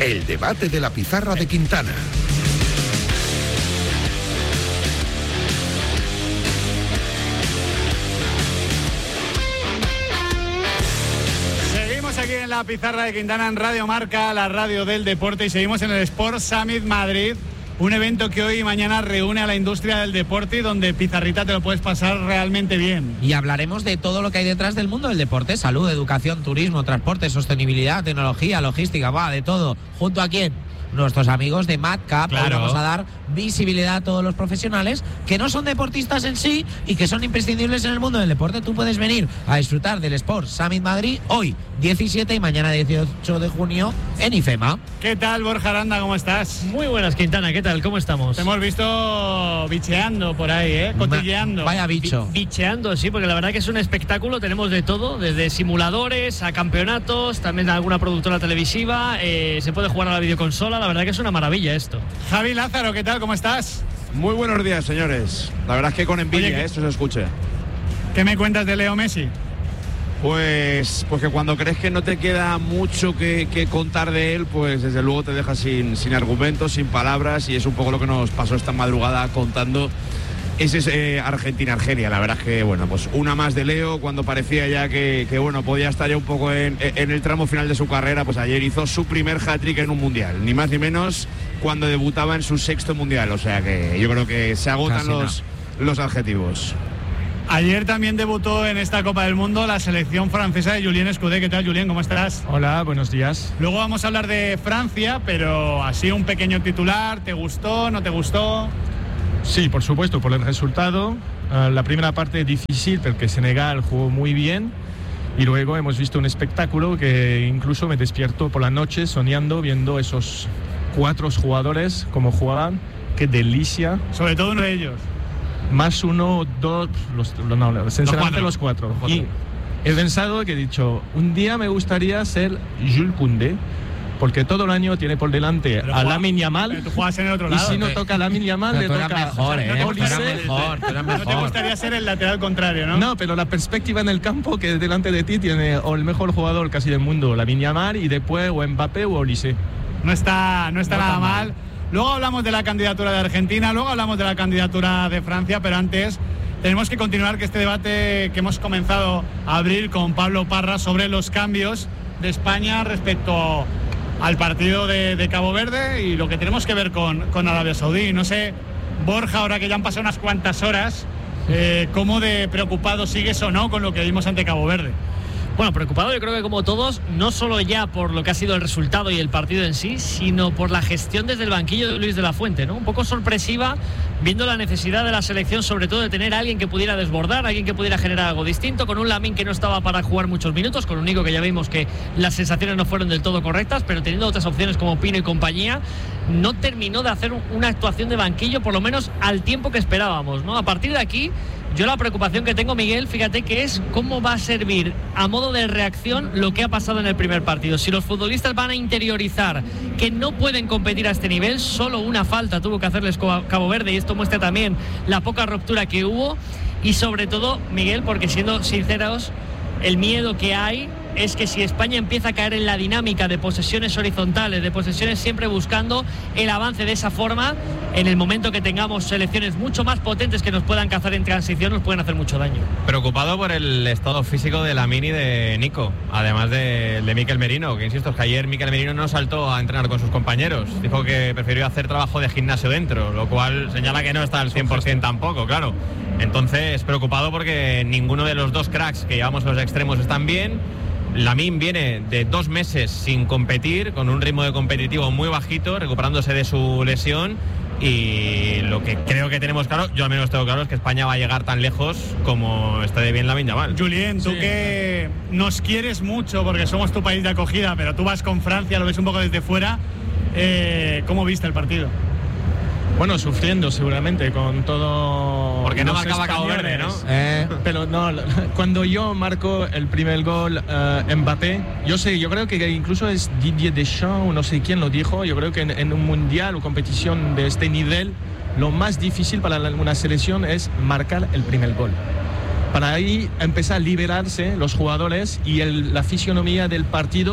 El debate de la pizarra de Quintana. Aquí en la pizarra de Quintana en Radio Marca, la radio del deporte, y seguimos en el Sport Summit Madrid, un evento que hoy y mañana reúne a la industria del deporte y donde, Pizarrita, te lo puedes pasar realmente bien. Y hablaremos de todo lo que hay detrás del mundo del deporte: salud, educación, turismo, transporte, sostenibilidad, tecnología, logística, de todo. ¿Junto a quién? Nuestros amigos de Madcap. Claro. Vamos a dar visibilidad a todos los profesionales que no son deportistas en sí y que son imprescindibles en el mundo del deporte. Tú puedes venir a disfrutar del Sport Summit Madrid hoy 17 y mañana 18 de junio en IFEMA. ¿Qué tal, Borja Aranda? ¿Cómo estás? Muy buenas, Quintana, ¿qué tal? ¿Cómo estamos? Te hemos visto bicheando por ahí, cotilleando. Vaya bicho. Bicheando, sí, porque la verdad que es un espectáculo. Tenemos de todo, desde simuladores a campeonatos, también alguna productora televisiva, se puede jugar a la videoconsola. La verdad que es una maravilla esto. Javi Lázaro, ¿qué tal? ¿Cómo estás? Muy buenos días, señores. La verdad es que con envidia. Oye, Eso se escucha. ¿Qué me cuentas de Leo Messi? Pues que cuando crees que no te queda mucho que contar de él, pues desde luego te deja sin argumentos, sin palabras, y es un poco lo que nos pasó esta madrugada contando ese Argentina-Argelia. La verdad es que, bueno, pues una más de Leo, cuando parecía ya que bueno, podía estar ya un poco en el tramo final de su carrera. Pues ayer hizo su primer hat-trick en un mundial, ni más ni menos, cuando debutaba en su 6º mundial. O sea que yo creo que se agotan los adjetivos. Ayer también debutó en esta Copa del Mundo la selección francesa de Julien Escudé. ¿Qué tal, Julien? ¿Cómo estás? Hola, buenos días. Luego vamos a hablar de Francia, pero así un pequeño titular. ¿Te gustó? ¿No te gustó? Sí, por supuesto, por el resultado. La primera parte difícil, porque Senegal jugó muy bien. Y luego hemos visto un espectáculo que incluso me despierto por la noche soñando, viendo esos 4 jugadores como jugaban. ¡Qué delicia! Sobre todo uno de ellos. Más uno, dos, sinceramente los cuatro. Y he pensado que he dicho, un día me gustaría ser Jules Koundé, porque todo el año tiene por delante a Lamine Yamal. Pero tú juegas en el otro y lado. si no toca a Lamine Yamal, le toca mejor, a Olise. No te gustaría ser el lateral contrario, ¿no? No, pero la perspectiva en el campo, que delante de ti tiene o el mejor jugador casi del mundo, Lamine Yamal, y después o Mbappé o Olise. No está nada mal. Luego hablamos de la candidatura de Argentina, luego hablamos de la candidatura de Francia, pero antes tenemos que continuar que este debate que hemos comenzado a abrir con Pablo Parra sobre los cambios de España respecto al partido de Cabo Verde y lo que tenemos que ver con Arabia Saudí. No sé, Borja, ahora que ya han pasado unas cuantas horas, ¿cómo de preocupado sigues o no con lo que vimos ante Cabo Verde? Bueno, preocupado yo creo que como todos, no solo ya por lo que ha sido el resultado y el partido en sí, sino por la gestión desde el banquillo de Luis de la Fuente, ¿no? Un poco sorpresiva, viendo la necesidad de la selección, sobre todo de tener a alguien que pudiera desbordar, alguien que pudiera generar algo distinto, con un Lamine que no estaba para jugar muchos minutos, con un Nico que ya vimos que las sensaciones no fueron del todo correctas, pero teniendo otras opciones como Pino y compañía, no terminó de hacer una actuación de banquillo, por lo menos al tiempo que esperábamos, ¿no? A partir de aquí, yo la preocupación que tengo, Miguel, fíjate, que es cómo va a servir a modo de reacción lo que ha pasado en el primer partido. Si los futbolistas van a interiorizar que no pueden competir a este nivel, solo una falta tuvo que hacerles Cabo Verde, y esto muestra también la poca ruptura que hubo, y sobre todo, Miguel, porque siendo sinceros, el miedo que hay es que si España empieza a caer en la dinámica de posesiones horizontales, de posesiones siempre buscando el avance de esa forma, en el momento que tengamos selecciones mucho más potentes que nos puedan cazar en transición, nos pueden hacer mucho daño. Preocupado por el estado físico de Lamine y de Nico, además de Mikel Merino, que insisto, es que ayer Mikel Merino no saltó a entrenar con sus compañeros, dijo que prefirió hacer trabajo de gimnasio dentro, lo cual señala que no está al 100% tampoco, claro. Entonces, preocupado porque ninguno de los dos cracks que llevamos los extremos están bien. Lamine viene de 2 meses sin competir, con un ritmo de competitivo muy bajito, recuperándose de su lesión, y lo que creo que tenemos claro, yo al menos tengo claro, es que España va a llegar tan lejos como esté de bien Lamine Yamal. Julien, tú que nos quieres mucho porque somos tu país de acogida, pero tú vas con Francia, lo ves un poco desde fuera, ¿cómo viste el partido? Bueno, sufriendo seguramente con todo. Porque no marcaba Cabo Verde, ¿no? Pero no, cuando yo marco el primer gol, Mbappé, yo creo que incluso es Didier Deschamps, o no sé quién lo dijo, yo creo que en un mundial o competición de este nivel, lo más difícil para una selección es marcar el primer gol. Para ahí empezar a liberarse los jugadores y la fisionomía del partido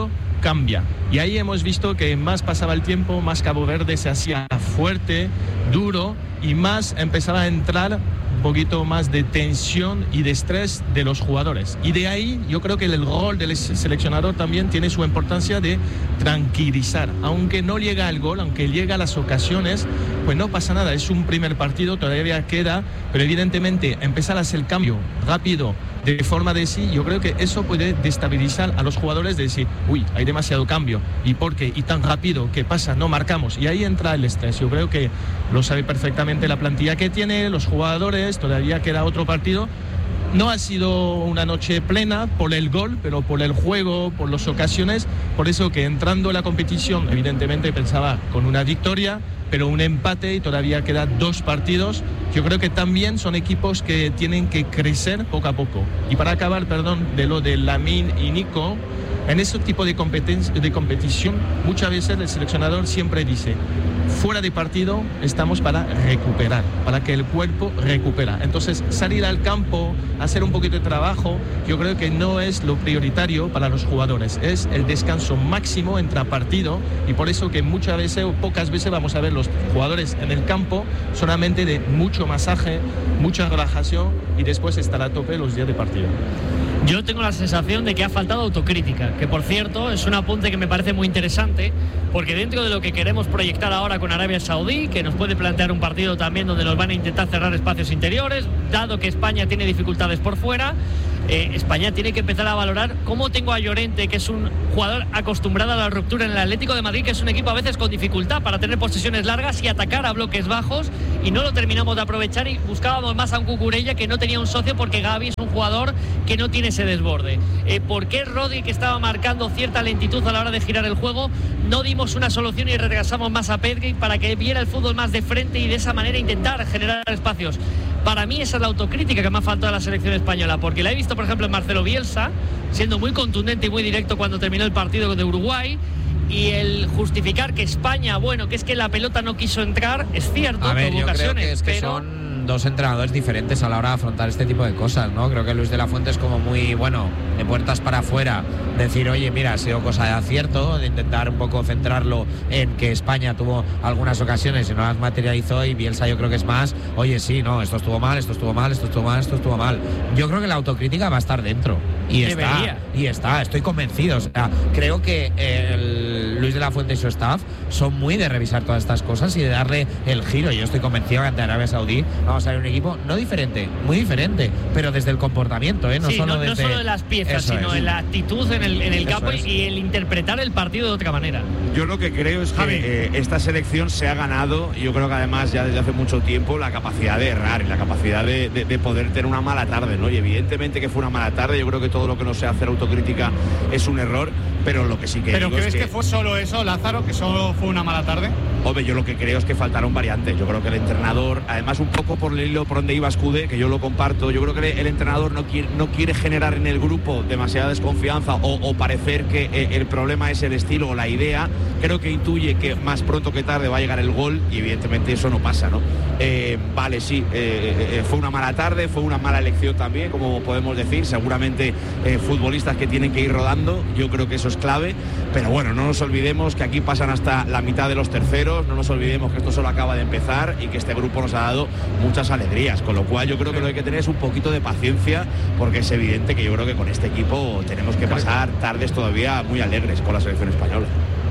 cambia. Y ahí hemos visto que más pasaba el tiempo, más Cabo Verde se hacía fuerte, duro, y más empezaba a entrar un poquito más de tensión y de estrés de los jugadores. Y de ahí yo creo que el rol del seleccionador también tiene su importancia de tranquilizar. Aunque no llega el gol, aunque llega a las ocasiones, pues no pasa nada, es un primer partido, todavía queda, pero evidentemente empezar a hacer el cambio rápido, de forma de sí, yo creo que eso puede destabilizar a los jugadores, de decir, uy, hay demasiado cambio, ¿y por qué? Y tan rápido, ¿qué pasa? No marcamos, y ahí entra el estrés. Yo creo que lo sabe perfectamente la plantilla que tiene, los jugadores, todavía queda otro partido. No ha sido una noche plena por el gol, pero por el juego, por las ocasiones, por eso que entrando en la competición, evidentemente pensaba con una victoria, pero un empate y todavía quedan 2 partidos. Yo creo que también son equipos que tienen que crecer poco a poco. Y para acabar, de lo de Lamine y Nico, en ese tipo de competición, muchas veces el seleccionador siempre dice, fuera de partido estamos para recuperar, para que el cuerpo recupera. Entonces, salir al campo, hacer un poquito de trabajo, yo creo que no es lo prioritario para los jugadores, es el descanso máximo entre partido, y por eso que muchas veces o pocas veces vamos a ver los jugadores en el campo solamente de mucho masaje, mucha relajación, y después estar a tope los días de partido. Yo tengo la sensación de que ha faltado autocrítica, que por cierto es un apunte que me parece muy interesante, porque dentro de lo que queremos proyectar ahora con Arabia Saudí, que nos puede plantear un partido también donde nos van a intentar cerrar espacios interiores, dado que España tiene dificultades por fuera, España tiene que empezar a valorar cómo tengo a Llorente, que es un jugador acostumbrado a la ruptura en el Atlético de Madrid, que es un equipo a veces con dificultad para tener posesiones largas y atacar a bloques bajos, y no lo terminamos de aprovechar, y buscábamos más a un Cucurella que no tenía un socio, porque Gavi es un jugador que no tiene ese desborde. ¿Por qué Rodri, que estaba marcando cierta lentitud a la hora de girar el juego, no dimos una solución y retrasamos más a Pedri para que viera el fútbol más de frente y de esa manera intentar generar espacios? Para mí esa es la autocrítica que me ha faltado a la selección española, porque la he visto, por ejemplo, en Marcelo Bielsa, siendo muy contundente y muy directo cuando terminó el partido de Uruguay, y el justificar que España, bueno, que es que la pelota no quiso entrar, es cierto, a ver, tuvo yo ocasiones, creo que es que pero son dos entrenadores diferentes a la hora de afrontar este tipo de cosas, ¿no? Creo que Luis de la Fuente es como muy, bueno, de puertas para afuera, decir, oye, mira, ha sido cosa de acierto, de intentar un poco centrarlo en que España tuvo algunas ocasiones y no las materializó, y Bielsa yo creo que es más, oye, sí, no, esto estuvo mal, esto estuvo mal, esto estuvo mal, esto estuvo mal. Yo creo que la autocrítica va a estar dentro. Y está, estoy convencido. O sea, creo que Luis de la Fuente y su staff son muy de revisar todas estas cosas y de darle el giro. Yo estoy convencido que ante Arabia Saudí vamos a ver un equipo no diferente, muy diferente, pero desde el comportamiento, no sí, solo no solo de las piezas, sino en la actitud en el campo y el interpretar el partido de otra manera. Yo lo que creo es que esta selección se ha ganado, yo creo que además ya desde hace mucho tiempo, la capacidad de errar y la capacidad de poder tener una mala tarde, ¿no? Y evidentemente que fue una mala tarde, yo creo que todo lo que no sea hacer autocrítica es un error, pero lo que sí que ¿Pero digo crees es que fue solo eso, Lázaro, que solo fue una mala tarde? Hombre, yo lo que creo es que faltaron variantes. Yo creo que el entrenador, además un poco por el hilo por donde iba Escude, que yo lo comparto, yo creo que el entrenador no quiere generar en el grupo demasiada desconfianza o parecer que el problema es el estilo o la idea. Creo que intuye que más pronto que tarde va a llegar el gol y evidentemente eso no pasa, ¿no? Vale, sí, fue una mala tarde, fue una mala elección también, como podemos decir, seguramente futbolistas que tienen que ir rodando, yo creo que eso es clave, pero bueno, no nos olvidemos que aquí pasan hasta la mitad de los terceros, no nos olvidemos que esto solo acaba de empezar y que este grupo nos ha dado muchas alegrías, con lo cual yo creo que lo que hay que tener es un poquito de paciencia, porque es evidente que yo creo que con este equipo tenemos que pasar tardes todavía muy alegres con la selección española.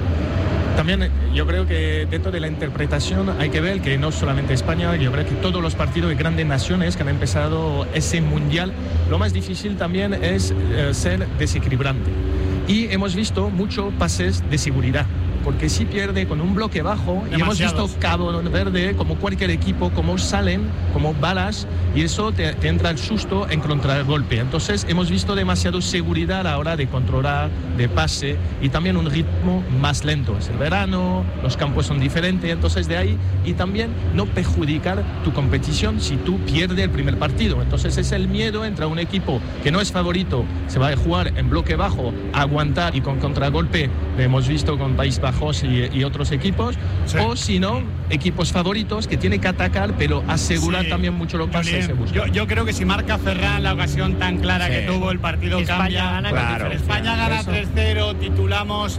También yo creo que dentro de la interpretación hay que ver que no solamente España, yo creo que todos los partidos de grandes naciones que han empezado ese mundial, lo más difícil también es ser desequilibrante. Y hemos visto muchos pases de seguridad, porque si pierde con un bloque bajo, y hemos visto Cabo Verde, como cualquier equipo, cómo salen, como balas, y eso te entra el susto en contragolpe. Entonces hemos visto demasiado seguridad a la hora de controlar, de pase, y también un ritmo más lento. Es el verano, los campos son diferentes, entonces de ahí, y también no perjudicar tu competición si tú pierdes el primer partido. Entonces es el miedo entre un equipo que no es favorito, se va a jugar en bloque bajo, aguantar y con contragolpe, lo hemos visto con País Bajo Bajos y otros equipos, o si no, equipos favoritos que tienen que atacar, pero asegurar también mucho los pases. Yo creo que si marca Ferran la ocasión tan clara que tuvo, el partido España cambia. gana, España gana 3-0, titulamos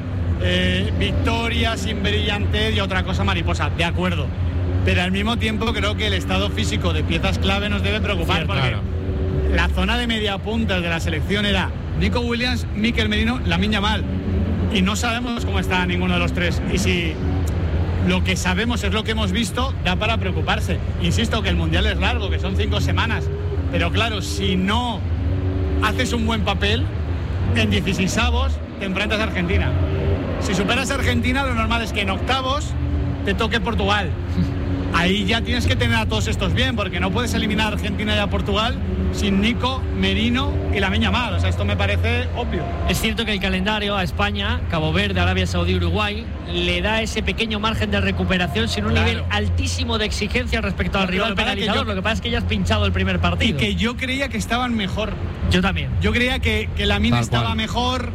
victoria sin brillantez y otra cosa mariposa, de acuerdo. Pero al mismo tiempo creo que el estado físico de piezas clave nos debe preocupar, porque la zona de media punta de la selección era Nico Williams, Mikel Merino, Lamine Yamal, y no sabemos cómo está ninguno de los tres. Y si lo que sabemos es lo que hemos visto, da para preocuparse. Insisto que el Mundial es largo, que son 5 semanas, pero claro, si no haces un buen papel, en 16avos te enfrentas a Argentina. Si superas a Argentina, lo normal es que en octavos te toque Portugal. Ahí ya tienes que tener a todos estos bien, porque no puedes eliminar a Argentina y a Portugal sin Nico, Merino y Lamine Yamal. O sea, esto me parece obvio. Es cierto que el calendario a España, Cabo Verde, Arabia Saudí, Uruguay, le da ese pequeño margen de recuperación sin un nivel altísimo de exigencia respecto al rival penalizador. Lo que pasa es que ya has pinchado el primer partido. Y que yo creía que estaban mejor. Yo también. Yo creía que Lamine estaba mejor.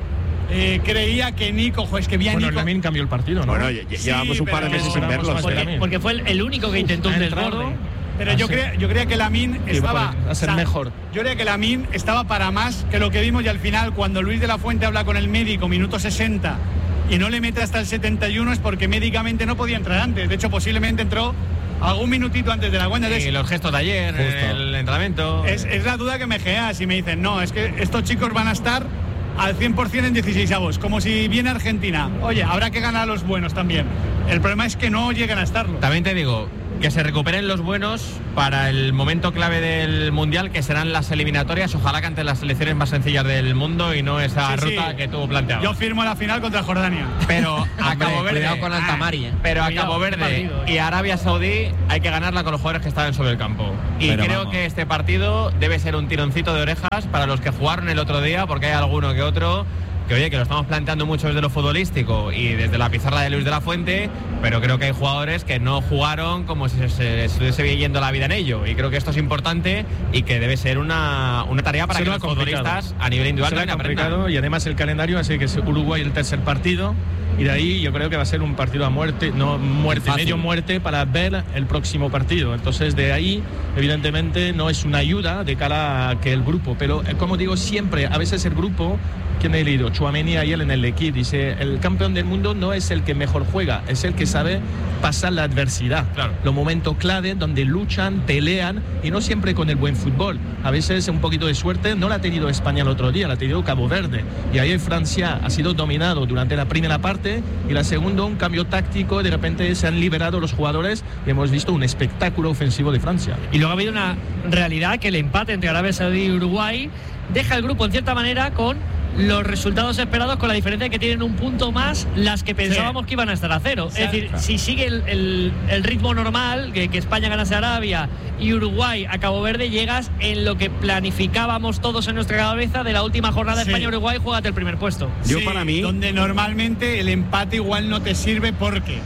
Creía que Nico, es que bien Nico. Lamine cambió el partido, ¿no? Bueno, llevamos un par de meses sin verlo. Porque fue el único que intentó un desborde. Pero yo creía que Lamine estaba a ser mejor. Yo creía que Lamine estaba para más que lo que vimos, y al final cuando Luis de la Fuente habla con el médico minuto 60 y no le mete hasta el 71 es porque médicamente no podía entrar antes. De hecho, posiblemente entró algún minutito antes de la cuenta. Y los gestos de ayer, el entrenamiento. Es la duda que me genera si me dicen, no, es que estos chicos van a estar al 100% en 16avos, como si viene Argentina. Oye, habrá que ganar a los buenos también. El problema es que no llegan a estarlo. También te digo, que se recuperen los buenos para el momento clave del Mundial, que serán las eliminatorias, ojalá que ante las selecciones más sencillas del mundo y no esa ruta que tú planteabas. Yo firmo la final contra Jordania. Pero a Cabo Verde, cuidado con Altamari, pero a Cabo Verde y a Arabia Saudí hay que ganarla con los jugadores que estaban sobre el campo. Y pero creo que este partido debe ser un tironcito de orejas para los que jugaron el otro día, porque hay alguno que otro que lo estamos planteando mucho desde lo futbolístico y desde la pizarra de Luis de la Fuente, pero creo que hay jugadores que no jugaron como si se estuviese yendo la vida en ello, y creo que esto es importante y que debe ser una tarea para que los futbolistas a nivel individual será complicado, y además el calendario, así que es Uruguay el tercer partido, y de ahí yo creo que va a ser un partido a muerte, no muerte, medio muerte, para ver el próximo partido. Entonces de ahí evidentemente no es una ayuda de cara a que el grupo, pero como digo siempre, a veces el grupo, ¿quién he leído? Chouameni ayer en el equipo dice, el campeón del mundo no es el que mejor juega, es el que sabe pasar la adversidad, los momentos clave donde luchan, pelean, y no siempre con el buen fútbol. A veces un poquito de suerte no la ha tenido España el otro día, la ha tenido Cabo Verde, y ayer Francia ha sido dominado durante la primera parte, y la segunda un cambio táctico, de repente se han liberado los jugadores y hemos visto un espectáculo ofensivo de Francia. Y luego ha habido una realidad, que el empate entre Arabia Saudí y Uruguay deja el grupo en cierta manera con los resultados esperados, con la diferencia de que tienen un punto más las que pensábamos que iban a estar a cero. Es decir, si sigue el ritmo normal, que España ganase a Arabia y Uruguay a Cabo Verde, llegas en lo que planificábamos todos en nuestra cabeza de la última jornada España-Uruguay, juégate el primer puesto. Yo para mí, donde normalmente el empate igual no te sirve, porque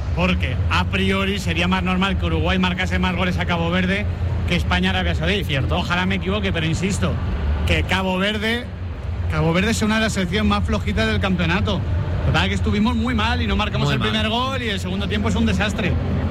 a priori sería más normal que Uruguay marcase más goles a Cabo Verde que España-Arabia Saudí. Cierto, ojalá me equivoque, pero insisto, que Cabo Verde es una de las selecciones más flojitas del campeonato. La verdad es que estuvimos muy mal y no marcamos el primer gol, y el segundo tiempo es un desastre.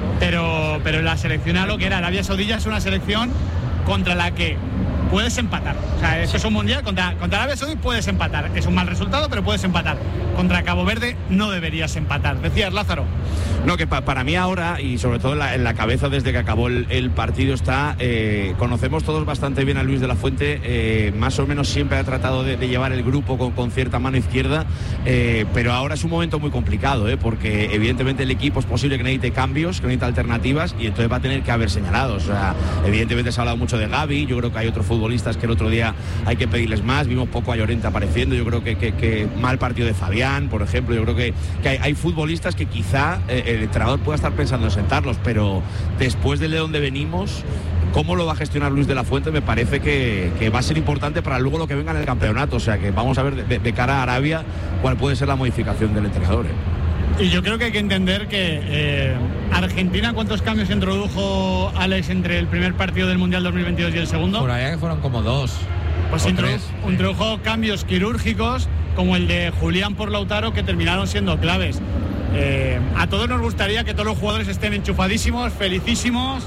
Pero la selección a lo que era Arabia Saudí es una selección contra la que puedes empatar. O sea, esto es un mundial, contra Arabia Saudí puedes empatar. Es un mal resultado, pero puedes empatar. Contra Cabo Verde no deberías empatar. Decías, Lázaro. No, que para mí ahora, y sobre todo en la cabeza desde que acabó el partido, está, conocemos todos bastante bien a Luis de la Fuente, más o menos siempre ha tratado de llevar el grupo con cierta mano izquierda, pero ahora es un momento muy complicado, porque evidentemente el equipo es posible que necesite cambios, que necesite alternativas, y entonces va a tener que haber señalados. O sea, evidentemente se ha hablado mucho de Gavi, yo creo que hay otros futbolistas que el otro día hay que pedirles más, vimos poco a Llorente apareciendo, yo creo que mal partido de Fabián, por ejemplo. Yo creo que hay futbolistas que quizá el entrenador pueda estar pensando en sentarlos, pero después de donde venimos, cómo lo va a gestionar Luis de la Fuente me parece que va a ser importante para luego lo que venga en el campeonato. O sea, que vamos a ver de cara a Arabia cuál puede ser la modificación del entrenador. Y yo creo que hay que entender que Argentina, ¿cuántos cambios introdujo Alex entre el primer partido del Mundial 2022 y el segundo? Por allá que fueron como 2. Pues introdujo cambios quirúrgicos, como el de Julián por Lautaro, que terminaron siendo claves. A todos nos gustaría que todos los jugadores estén enchufadísimos, felicísimos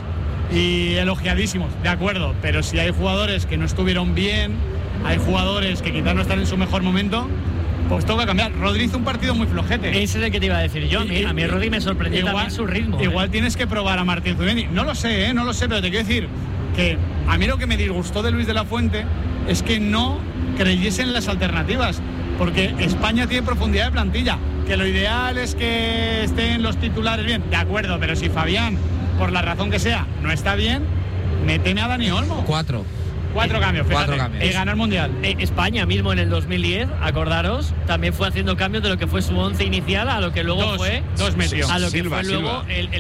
y elogiadísimos, de acuerdo, pero si hay jugadores que no estuvieron bien, hay jugadores que quizás no están en su mejor momento, pues toca cambiar. Rodri hizo un partido muy flojete. Ese es el que te iba a decir yo. A mí Rodri me sorprendió también su ritmo. Igual tienes que probar a Martín Zubimendi. No lo sé, pero te quiero decir que a mí lo que me disgustó de Luis de la Fuente es que no creyese en las alternativas, porque España tiene profundidad de plantilla, que lo ideal es que estén los titulares bien, de acuerdo, pero si Fabián, por la razón que sea, no está bien, méteme a Dani Olmo. Cuatro cambios, fíjate, 4 cambios. Y ganó el Mundial. España mismo en el 2010, acordaros, también fue haciendo cambios de lo que fue su 11 inicial a lo que luego dos metió. a lo que Silva, fue luego el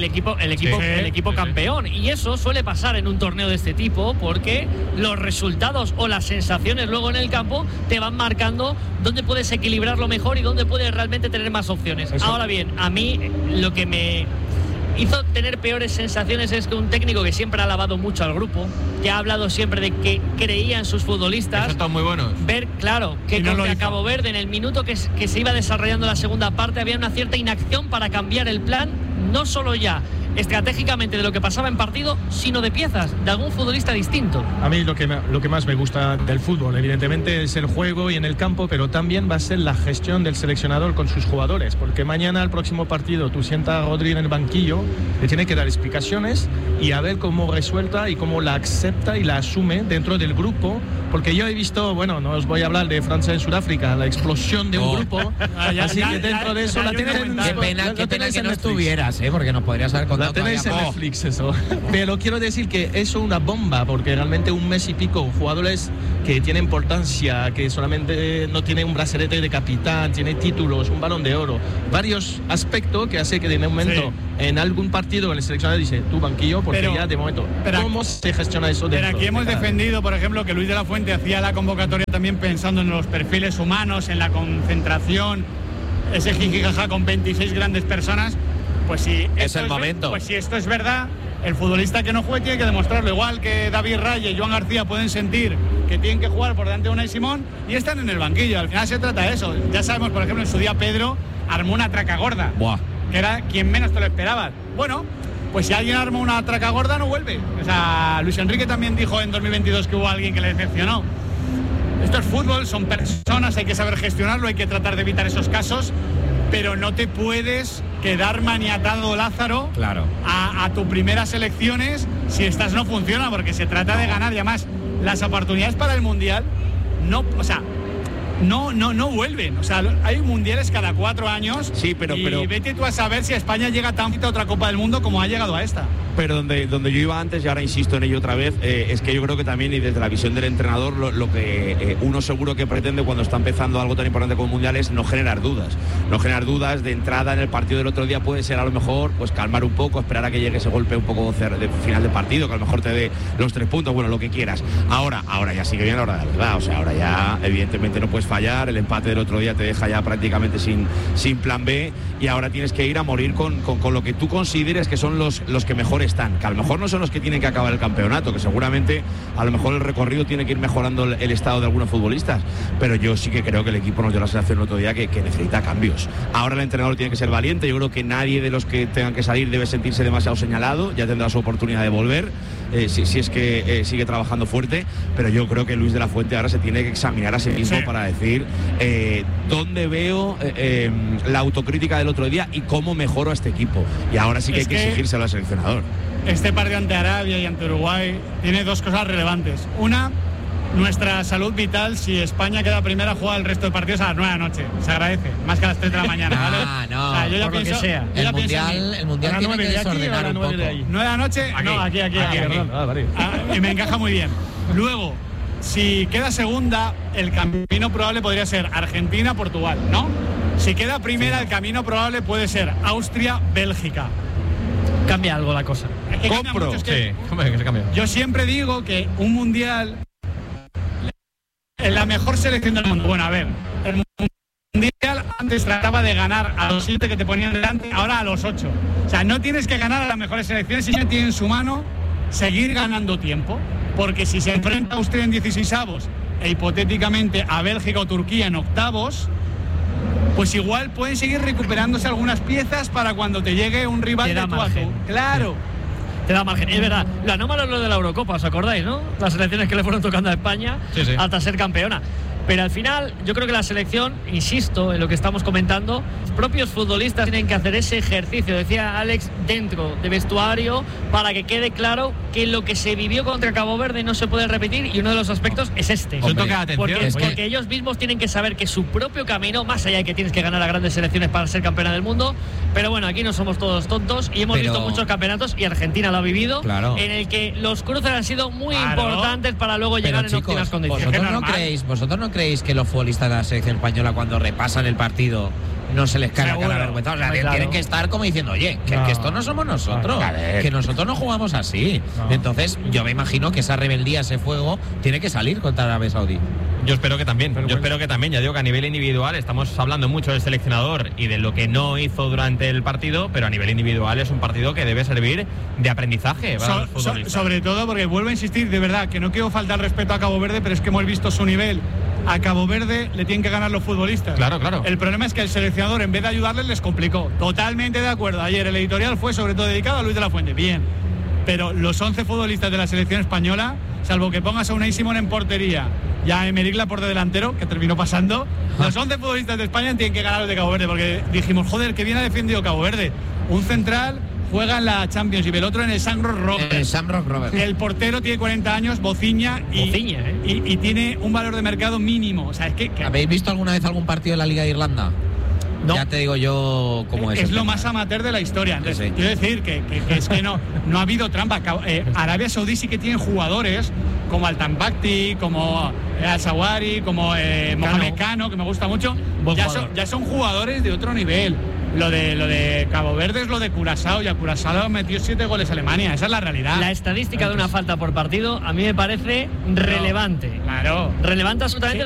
equipo Sí. campeón. Y eso suele pasar en un torneo de este tipo, porque los resultados o las sensaciones luego en el campo te van marcando dónde puedes equilibrarlo mejor y dónde puedes realmente tener más opciones. Eso. Ahora bien, a mí lo que me hizo tener peores sensaciones es que un técnico que siempre ha alabado mucho al grupo, que ha hablado siempre de que creía en sus futbolistas, Esos están muy buenos. ver, claro, que Y no lo contra hizo. Cabo Verde, en el minuto que se iba desarrollando la segunda parte, había una cierta inacción para cambiar el plan, no solo ya estratégicamente de lo que pasaba en partido, sino de piezas, de algún futbolista distinto. A mí lo que más me gusta del fútbol, evidentemente, es el juego y en el campo, pero también va a ser la gestión del seleccionador con sus jugadores, porque mañana, el próximo partido, tú sientas a Rodri en el banquillo, le tiene que dar explicaciones y a ver cómo resuelta y cómo la acepta y la asume dentro del grupo, porque yo he visto, bueno, no os voy a hablar de Francia en Sudáfrica, la explosión de un grupo, así que dentro de eso la tenéis en Qué pena que no estuvieras, porque nos podrías haber contado. la tenéis en todavía. Netflix, eso. Pero quiero decir que es una bomba, porque realmente un mes y pico, jugadores que tienen importancia, que solamente no tiene un brazalete de capitán, tiene títulos, un balón de oro, varios aspectos que hace que de momento en algún partido el seleccionador dice, tú banquillo, porque Pero- ya de momento, pero- ¿cómo se gestiona eso Pero dentro aquí hemos de cada- defendido, por ejemplo, que Luis de la Fuente hacía la convocatoria también pensando en los perfiles humanos, en la concentración, ese jijijaja con 26 grandes personas. Pues si Es esto el momento. Pues si esto es verdad, el futbolista que no juegue tiene que demostrarlo. Igual que David Raya y Joan García pueden sentir que tienen que jugar por delante de Unai Simón y están en el banquillo. Al final se trata de eso. Ya sabemos, por ejemplo, en su día Pedro armó una traca gorda, Buah. que era quien menos te lo esperabas. Bueno, pues si alguien arma una traca gorda no vuelve. O sea, Luis Enrique también dijo en 2022 que hubo alguien que le decepcionó. Esto es fútbol, son personas, hay que saber gestionarlo, hay que tratar de evitar esos casos, pero no te puedes quedar maniatado, Lázaro, Claro. a tus primeras elecciones si estas no funcionan, porque se trata de ganar. Y además, las oportunidades para el Mundial no vuelven. O sea, hay mundiales cada 4 años. Sí, pero vete tú a saber si España llega tan a otra Copa del Mundo como ha llegado a esta. Pero donde yo iba antes, y ahora insisto en ello otra vez, es que yo creo que también, y desde la visión del entrenador, lo que uno seguro que pretende cuando está empezando algo tan importante como el Mundial es no generar dudas. No generar dudas de entrada en el partido del otro día. Puede ser a lo mejor pues calmar un poco, esperar a que llegue ese golpe un poco de final de partido, que a lo mejor te dé los 3 puntos, bueno, lo que quieras. Ahora ya sigue bien la hora de la verdad. O sea, ahora ya evidentemente no puedes fallar. El empate del otro día te deja ya prácticamente sin plan B, y ahora tienes que ir a morir con lo que tú consideres que son los que mejor están, que a lo mejor no son los que tienen que acabar el campeonato, que seguramente a lo mejor el recorrido tiene que ir mejorando el estado de algunos futbolistas, pero yo sí que creo que el equipo nos dio la sensación el otro día que necesita cambios. Ahora el entrenador tiene que ser valiente. Yo creo que nadie de los que tengan que salir debe sentirse demasiado señalado, ya tendrá su oportunidad de volver, si es que sigue trabajando fuerte, pero yo creo que Luis de la Fuente ahora se tiene que examinar a sí mismo para decir dónde veo la autocrítica del otro día y cómo mejoro a este equipo, y ahora sí que hay que exigírselo al seleccionador. Este partido ante Arabia y ante Uruguay tiene 2 cosas relevantes. Una, nuestra salud vital. Si España queda primera, juega el resto de partidos a las 9 de la noche. Se agradece, más que a las 3 de la mañana, ¿vale? No, o sea, yo ya por lo que pienso, sea. yo ya El pienso en mí. mundial ¿A las tiene 9 que de aquí o a desordenar las un 9 poco. de ahí? 9 de la noche, no, aquí. Perdón. Vale. Y me encaja muy bien. Luego, si queda segunda, el camino probable podría ser Argentina-Portugal, ¿no? Si queda primera, el camino probable puede ser Austria-Bélgica. Cambia algo la cosa. Es que cambia mucho, es que que se cambia. yo siempre digo que un mundial es la mejor selección del mundo. Bueno, a ver, el mundial antes trataba de ganar a los 7 que te ponían delante, ahora a los 8. O sea, no tienes que ganar a las mejores selecciones, si ya tiene en su mano seguir ganando tiempo, porque si se enfrenta a Austria en 16avos e hipotéticamente a Bélgica o Turquía en octavos, pues igual pueden seguir recuperándose algunas piezas para cuando te llegue un rival de tú a tú. Claro. Te da margen. Es verdad, lo anómalo es lo de la Eurocopa, ¿os acordáis, no? Las selecciones que le fueron tocando a España hasta ser campeona. Pero al final, yo creo que la selección, insisto en lo que estamos comentando, los propios futbolistas tienen que hacer ese ejercicio, decía Alex, dentro de vestuario, para que quede claro que lo que se vivió contra Cabo Verde no se puede repetir, y uno de los aspectos es este. Porque ellos mismos tienen que saber que su propio camino, más allá de que tienes que ganar a grandes selecciones para ser campeona del mundo, pero bueno, aquí no somos todos tontos y hemos visto muchos campeonatos, y Argentina lo ha vivido, en el que los cruces han sido muy importantes para luego llegar en óptimas condiciones. ¿Vosotros no creéis que los futbolistas de la selección española, cuando repasan el partido, no se les cae la cara vergüenza? O sea, tienen que estar como diciendo, oye, que esto no somos nosotros, que nosotros no jugamos así. Entonces, yo me imagino que esa rebeldía, ese fuego, tiene que salir contra Arabia Saudí. Yo espero que también, ya digo que a nivel individual estamos hablando mucho del seleccionador y de lo que no hizo durante el partido, pero a nivel individual es un partido que debe servir de aprendizaje para los futbolistas. Sobre todo porque vuelvo a insistir, de verdad, que no quiero faltar respeto a Cabo Verde, pero es que hemos visto su nivel. A Cabo Verde le tienen que ganar los futbolistas. Claro. El problema es que el seleccionador, en vez de ayudarles, les complicó. Totalmente de acuerdo. Ayer el editorial fue sobre todo dedicado a Luis de la Fuente. Bien. Pero los 11 futbolistas de la selección española, salvo que pongas a Unai Simón en portería y a Emerick Laporte de delantero, que terminó pasando, los 11 futbolistas de España tienen que ganar los de Cabo Verde, porque dijimos, joder, que bien ha defendido Cabo Verde. Un central juega en la Champions y el otro en el Shamrock Rovers. El portero tiene 40 años, Bociña, y tiene un valor de mercado mínimo. O sea, es que ¿habéis visto alguna vez algún partido de la Liga de Irlanda? No. Ya te digo yo cómo es. Es lo más amateur de la historia. Entonces, quiero decir que es que no ha habido trampa. Arabia Saudí sí que tiene jugadores como Al-Tambakti, como Al-Sawari, como Mohamed Kano, que me gusta mucho. Ya son jugadores de otro nivel. Lo de Cabo Verde es lo de Curazao, y a Curazao metió 7 goles a Alemania. Esa es la realidad. La estadística de una falta por partido a mí me parece relevante. Claro. Relevante absolutamente.